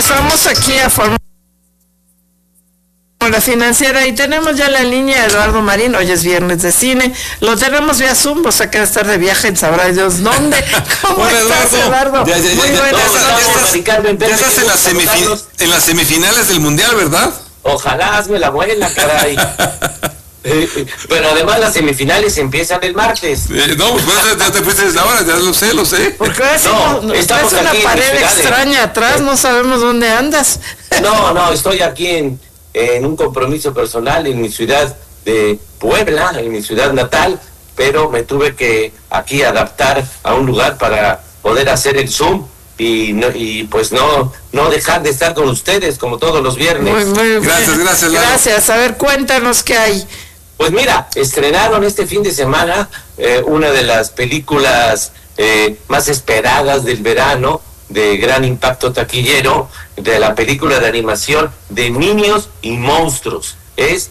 regresamos aquí a Fórmula Financiera y tenemos ya la línea de Eduardo Marín. Hoy es viernes de cine, lo tenemos vía Zoom, o sea que va a estar de viaje en sabrá Dios dónde. ¿Cómo estás, Eduardo? Ya estás en las semifinales del Mundial, ¿verdad? Ojalá, hazme la buena, caray. Pero además las semifinales empiezan el martes. No, pues ya te fuiste desde ahora, ya lo sé. Porque estás en una pared extraña atrás, no sabemos dónde andas. No, estoy aquí en un compromiso personal en mi ciudad de Puebla, en mi ciudad natal, pero me tuve que aquí adaptar a un lugar para poder hacer el Zoom y pues no dejar de estar con ustedes como todos los viernes. Muy Gracias. Gracias. A ver, cuéntanos qué hay. Pues mira, estrenaron este fin de semana una de las películas más esperadas del verano, de gran impacto taquillero, de la película de animación de Minions y Monstruos. Es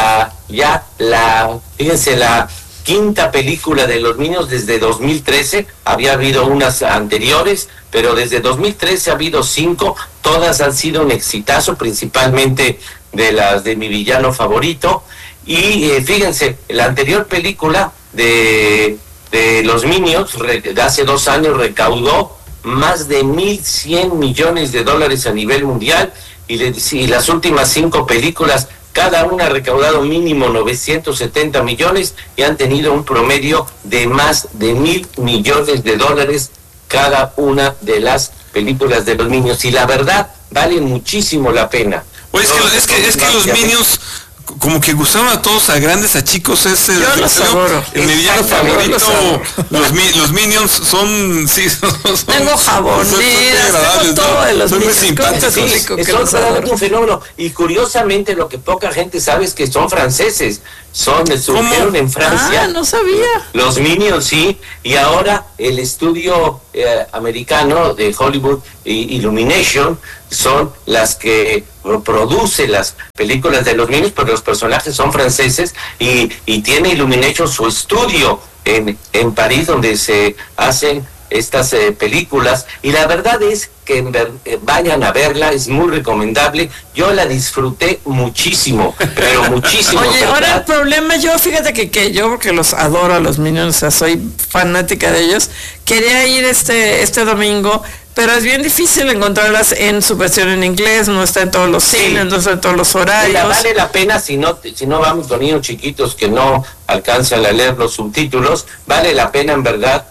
fíjense, la quinta película de los Minions desde 2013. Había habido unas anteriores, pero desde 2013 ha habido 5, todas han sido un exitazo, principalmente de las de mi villano favorito. Y fíjense, la anterior película de los Minions, de hace 2 años, recaudó más de $1,100 millones a nivel mundial, y las últimas 5 películas, cada una ha recaudado mínimo 970 millones y han tenido un promedio de más de $1,000 millones cada una de las películas de los Minions, y la verdad vale muchísimo la pena. Oye, es que los Minions como que gustaron a todos, a grandes, a chicos. Yo los adoro. Mi villano favorito, los Minions son tengo jaboneras, tengo todo de los son muy Minions. simpáticos. Son un fenómeno, y curiosamente lo que poca gente sabe es que son franceses, surgieron en Francia. No sabía. Los Minions, sí, y ahora el estudio americano de Hollywood, Illumination, son las que produce las películas de los Minions, pero los personajes son franceses, y tiene Illumination su estudio en París, donde se hacen estas películas, y la verdad es que vayan a verla, es muy recomendable. Yo la disfruté muchísimo, pero muchísimo. Oye, ¿verdad? ahora el problema, fíjate que yo, porque los adoro a los Minions, o sea, soy fanática de ellos, quería ir este domingo, pero es bien difícil encontrarlas en su versión en inglés, no está en todos los cines, no está en todos los horarios. Mira, vale la pena, si no vamos con niños chiquitos que no alcanzan a leer los subtítulos, vale la pena en verdad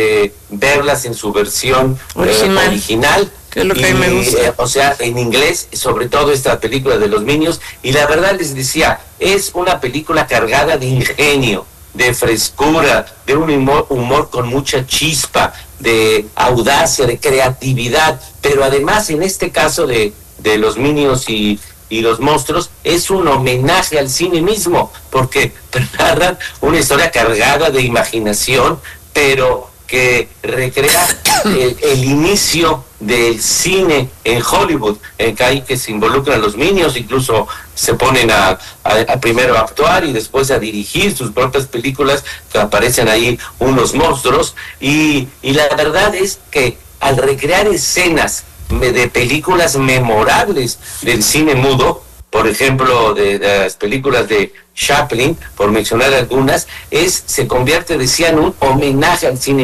verlas en su versión original, que es lo que a mí me gusta. O sea, en inglés, sobre todo esta película de los Minions, y la verdad les decía, es una película cargada de ingenio, de frescura, de un humor con mucha chispa, de audacia, de creatividad, pero además en este caso de los Minions y los Monstruos, es un homenaje al cine mismo, porque narran una historia cargada de imaginación, pero que recrea el inicio del cine en Hollywood, que se involucran los Minions, incluso se ponen a primero a actuar y después a dirigir sus propias películas, que aparecen ahí unos monstruos, y la verdad es que al recrear escenas de películas memorables del cine mudo, por ejemplo, de las películas de Chaplin, por mencionar algunas, se convierte, decía, en un homenaje al cine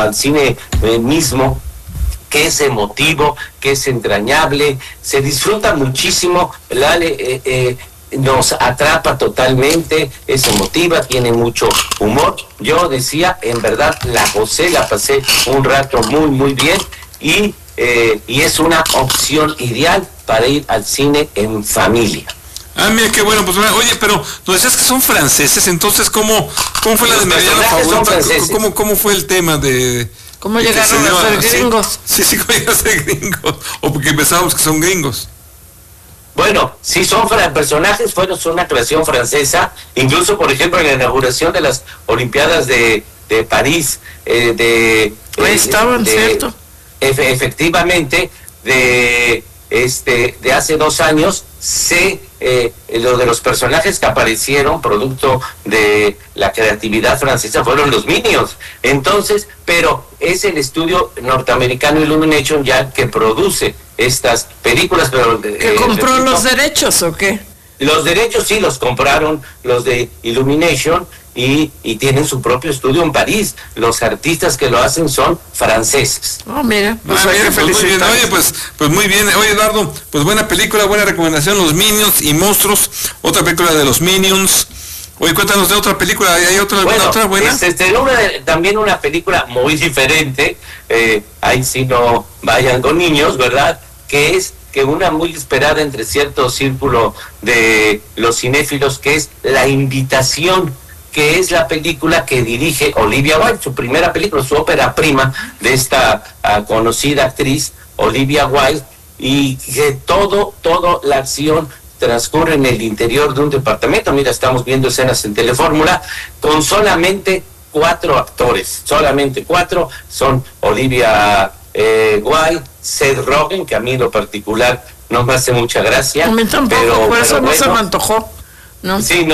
mismo, que es emotivo, que es entrañable, se disfruta muchísimo, nos atrapa totalmente, es emotiva, tiene mucho humor. Yo decía, en verdad, la pasé un rato muy, muy bien, y es una opción ideal para ir al cine en familia. Mira, qué bueno. Pues oye, pero nos decías que son franceses, entonces ¿cómo fue la de mi villano favorito? ¿Cómo fue el tema de cómo llegaron a ser gringos? Sí, cómo llegaron a ser gringos, o porque pensábamos que son gringos. Bueno, sí, son personajes, son una creación francesa, incluso por ejemplo en la inauguración de las Olimpiadas de París, estaban, ¿cierto? Efectivamente, de hace 2 años, lo de los personajes que aparecieron producto de la creatividad francesa fueron los Minions. Entonces, pero es el estudio norteamericano Illumination ya que produce estas películas, pero... ¿Que compró los derechos o qué? Los derechos sí los compraron los de Illumination y tienen su propio estudio en París. Los artistas que lo hacen son franceses. Oh, mira, pues muy bien. Oye, pues muy bien. Oye, Eduardo, pues buena película, buena recomendación, Los Minions y Monstruos, otra película de los Minions. Oye, cuéntanos de otra película, ¿hay otra buena? También una película muy diferente, ahí sí no vayan con niños, ¿verdad? Que es una muy esperada entre cierto círculo de los cinéfilos, que es La Invitación, que es la película que dirige Olivia Wilde, su primera película, su ópera prima de esta conocida actriz Olivia Wilde, y que todo la acción transcurre en el interior de un departamento. Mira, estamos viendo escenas en Telefórmula con solamente 4 actores, solamente 4, son Olivia Wilde, Seth Rogen, que a mí en lo particular no me hace mucha gracia. A mí tampoco, pero eso no se me antojó. ¿No? Sí,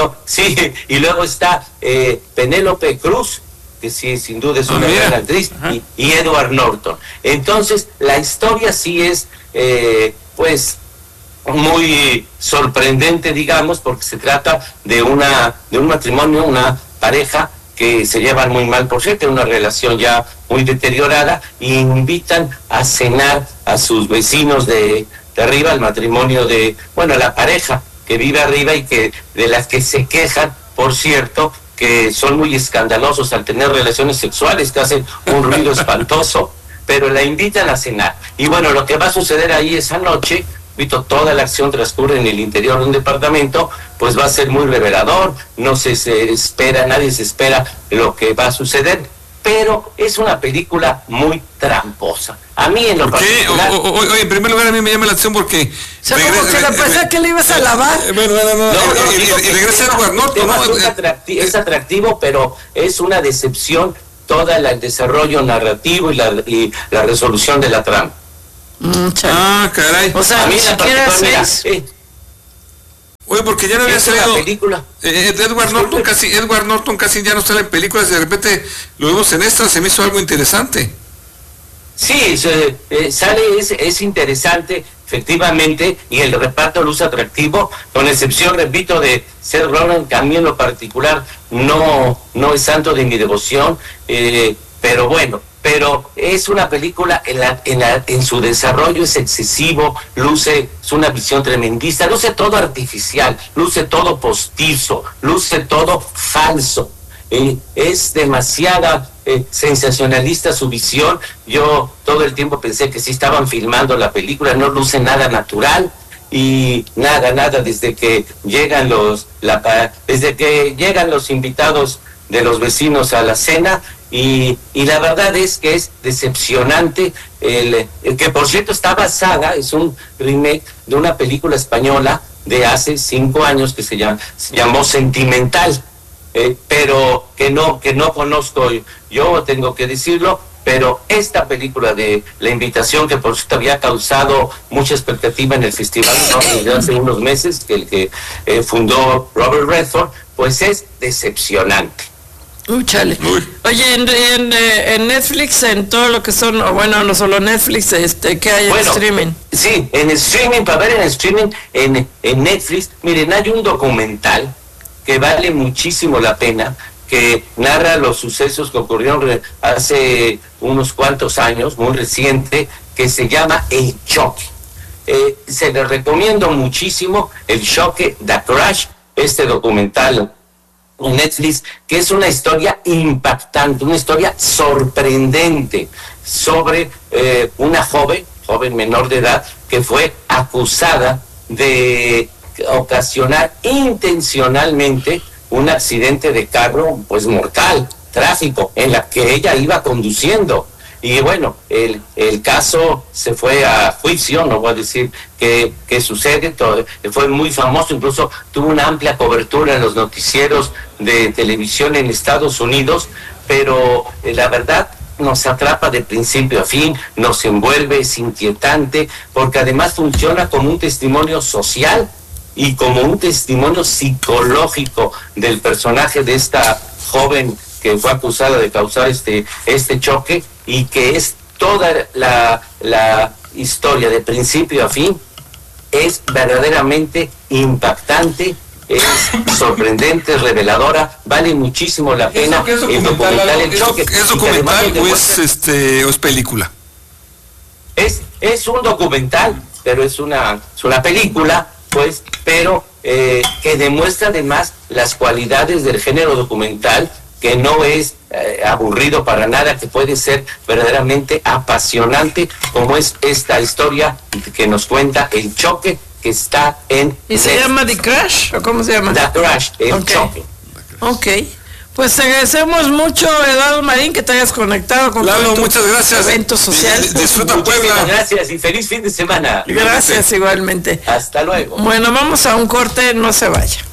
y luego está Penélope Cruz, que sí, sin duda es una gran actriz, y Edward Norton. Entonces, la historia sí es, pues, muy sorprendente, digamos, porque se trata de un matrimonio, una pareja que se llevan muy mal, por cierto, una relación ya muy deteriorada, y invitan a cenar a sus vecinos de arriba, el matrimonio la pareja que vive arriba y que de las que se quejan, por cierto, que son muy escandalosos al tener relaciones sexuales, que hacen un ruido espantoso, pero la invitan a cenar. Y bueno, lo que va a suceder ahí esa noche, toda la acción transcurre en el interior de un departamento, pues va a ser muy revelador, nadie se espera lo que va a suceder, pero es una película muy tramposa. A mí en lo particular... Oye, en primer lugar a mí me llama la atención porque... que le ibas a lavar. Y regresa Edward Norton. Es atractivo, pero es una decepción todo el desarrollo narrativo y la resolución de la trama. Caray. O sea, ni siquiera Oye, porque ya no había salido película. Edward Norton casi ya no sale en películas, y de repente lo vimos en esta, se me hizo algo interesante. Sí, sale, es interesante, efectivamente, y el reparto luce atractivo, con excepción, repito, de Seth Rogen, que a mí en lo particular no es santo de mi devoción, pero bueno. Pero es una película en su desarrollo es excesivo, es una visión tremendista, luce todo artificial, luce todo postizo, luce todo falso. Es demasiada sensacionalista su visión. Yo todo el tiempo pensé que sí estaban filmando la película, no luce nada natural. Y nada, desde que llegan los invitados de los vecinos a la cena, y la verdad es que es decepcionante, el que por cierto está basada, es un remake de una película española de hace 5 años que se llamó Sentimental, pero que no conozco, yo tengo que decirlo, pero esta película de La Invitación, que por cierto había causado mucha expectativa en el festival desde hace unos meses, que fundó Robert Redford, pues es decepcionante. Chale. Oye, en Netflix, en todo lo que son, no solo Netflix, ¿qué hay en streaming? Sí, en streaming, para ver en streaming, en Netflix, miren, hay un documental que vale muchísimo la pena, que narra los sucesos que ocurrieron hace unos cuantos años, muy reciente, que se llama El Choque. Se les recomiendo muchísimo El Choque, The Crash, este documental en Netflix, que es una historia impactante, una historia sorprendente sobre una joven menor de edad que fue acusada de ocasionar intencionalmente un accidente de carro, pues mortal, trágico, en la que ella iba conduciendo. Y bueno, el caso se fue a juicio, no voy a decir qué sucede, fue muy famoso, incluso tuvo una amplia cobertura en los noticieros de televisión en Estados Unidos, pero la verdad nos atrapa de principio a fin, nos envuelve, es inquietante, porque además funciona como un testimonio social y como un testimonio psicológico del personaje de esta joven que fue acusada de causar este choque, y que es toda la historia de principio a fin es verdaderamente impactante, es sorprendente, es reveladora, vale muchísimo la pena. ¿Es documental, ¿es documental o es película? Es un documental, pero es una película, pues, pero que demuestra además las cualidades del género documental, que no es aburrido para nada, que puede ser verdaderamente apasionante, como es esta historia que nos cuenta El Choque, que está en... ¿Y se llama The Crash o cómo se llama? The Crash, El Choque. Ok. Pues te agradecemos mucho, Eduardo Marín, que te hayas conectado con Lalo, muchas gracias. Evento social. Disfruta Puebla. Gracias y feliz fin de semana. Gracias igualmente. Hasta luego. Bueno, vamos a un corte, no se vaya.